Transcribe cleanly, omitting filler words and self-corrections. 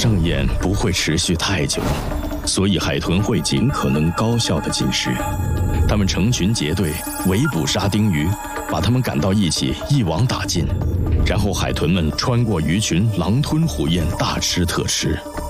盛宴不会持续太久，所以海豚会尽可能高效地进食。它们成群结队围捕沙丁鱼，把它们赶到一起，一网打尽。然后海豚们穿过鱼群，狼吞虎咽，大吃特吃。